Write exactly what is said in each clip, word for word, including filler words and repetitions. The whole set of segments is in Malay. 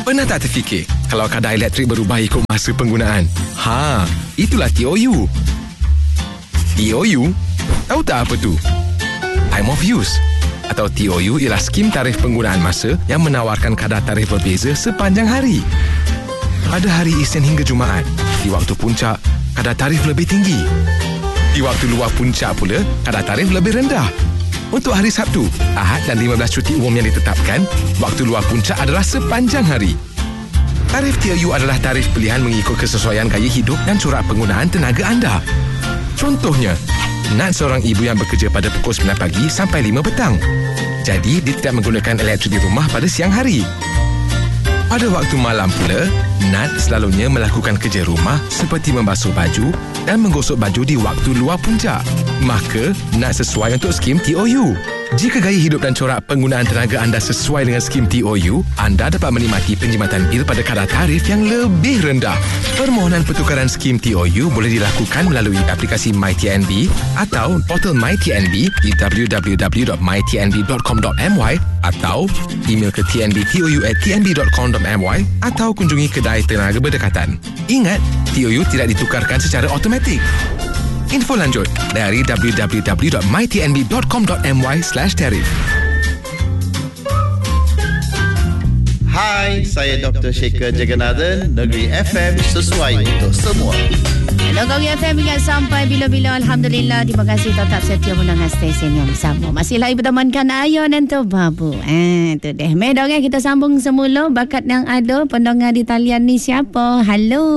Pernah tak terfikir kalau kadar elektrik berubah ikut masa penggunaan? Ha, itulah T O U. T O U? Tahu tak apa tu? Time of use. Atau T O U ialah skim tarif penggunaan masa yang menawarkan kadar tarif berbeza sepanjang hari. Pada hari Isnin hingga Jumaat, di waktu puncak, kadar tarif lebih tinggi. Di waktu luar puncak pula, kadar tarif lebih rendah. Untuk hari Sabtu, Ahad dan lima belas cuti umum yang ditetapkan, waktu luar puncak adalah sepanjang hari. Tarif T O U adalah tarif pilihan mengikut kesesuaian gaya hidup dan corak penggunaan tenaga anda. Contohnya, Nat seorang ibu yang bekerja pada pukul sembilan pagi sampai lima petang. Jadi, dia tidak menggunakan elektrik di rumah pada siang hari. Pada waktu malam pula, Nat selalunya melakukan kerja rumah seperti membasuh baju dan menggosok baju di waktu luar puncak. Maka, Nat sesuai untuk skim T O U. Jika gaya hidup dan corak penggunaan tenaga anda sesuai dengan skim T O U, anda dapat menikmati penjimatan bil pada kadar tarif yang lebih rendah. Permohonan pertukaran skim T O U boleh dilakukan melalui aplikasi MyTNB atau portal MyTNB di w w w dot my t n b dot com dot m y atau email ke t n b t o u at t n b dot com dot m y atau kunjungi kedai tenaga berdekatan. Ingat, T O U tidak ditukarkan secara automatik. Info lanjut dari w w w dot my t n b dot com dot m y slash tarif. Hai, saya Doktor Shekhar Jagannathan, Negeri F M sesuai untuk semua. Hello, Negeri F M ingat sampai bila-bila. Alhamdulillah, terima kasih tetap setia mendengar stesen yang sama. Masih lagi bertemankan Ayah dan Tok Babu. Eh, tu deh. Medang eh, kita sambung semula. Bakat yang ada, pendengar di talian ni siapa? Halo.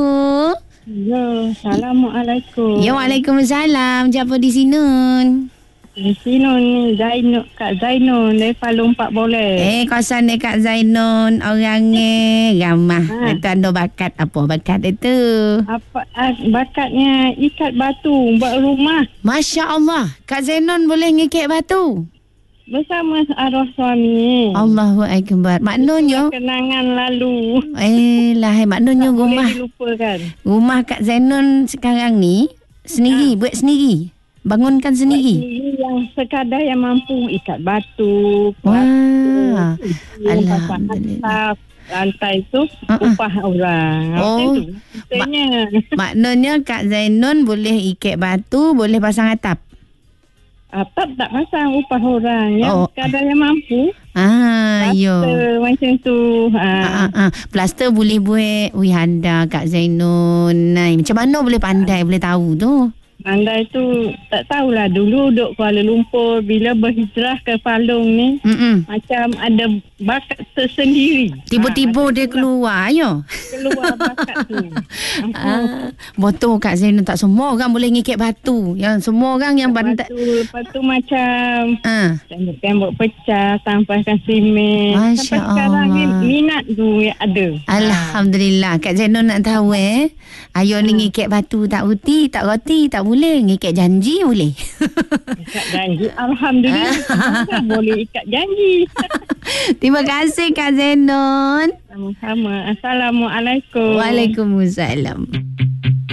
Ya, Assalamualaikum. Ya, Waalaikumsalam. Siapa di sini? Di sini ni Zainun, Kak Zainun dari Palu Empat Boleh. Eh, kawasan ni Kak Zainun. Orangnya ramah. Ha. Itu ada bakat apa bakat itu? Apa ah, bakatnya ikat batu buat rumah Masya Allah. Kak Zainun boleh ngikit batu? bersama arwah suami. Allahu Akbar. Maknanya Kenangan lalu. Eh lah, maknanya Tak rumah boleh dilupakan. rumah Kak Zainun sekarang ni sendiri, ha. buat sendiri. Bangunkan sendiri. Ini yang sekadar yang mampu ikat batu. Wah. Alhamdulillah. Lantai tu Uh-uh. upah orang. Oh. Itu ceritanya. Maknanya Kak Zainun boleh ikat batu, boleh pasang atap. Atap tak pasang, upah orang. Yang Oh. sekadar yang mampu. Ah, yo. Plaster macam tu. Ha. Ah, ah, ah. Plaster boleh buat. Ui, handa Kak Zainun. Nah, macam mana boleh pandai, boleh tahu tu? Anda itu tak tahulah, dulu duduk Kuala Lumpur, bila berhijrah ke Palung ni, Mm-mm. macam ada bakat tersendiri. Tiba-tiba Ha, dia keluar, yo. keluar bakat tu. Ah, betul Kak Zainun, tak semua orang boleh ngikit batu. Yang semua orang yang Lepas bantai. tu, lepas tu macam Ah. tembok-tembok pecah, tampaskan simen. Masya Sampai sekarang ni Allah. minat tu yang ada. Alhamdulillah. Kak Zainun nak tahu eh. Ayo ni ngikit batu tak roti, tak roti, tak boleh. Ngikit janji boleh. Ikat janji. Alhamdulillah. Kan boleh ikat janji. Terima kasih Kak Zainun. Sama-sama. Assalamualaikum. Waalaikumsalam.